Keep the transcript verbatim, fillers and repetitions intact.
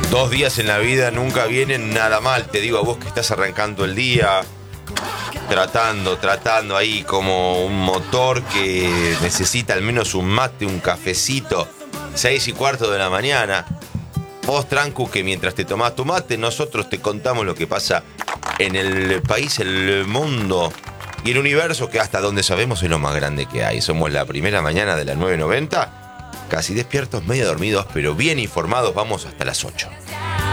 Dos días en la vida nunca vienen nada mal. Te digo a vos que estás arrancando el día, tratando, tratando ahí como un motor que necesita al menos un mate, un cafecito, seis y cuarto de la mañana. Vos, Trancu, que mientras te tomás tu mate, nosotros te contamos lo que pasa en el país, el mundo y el universo, que hasta donde sabemos es lo más grande que hay. Somos la primera mañana de la nueve noventa, casi despiertos, medio dormidos, pero bien informados. Vamos hasta las ocho.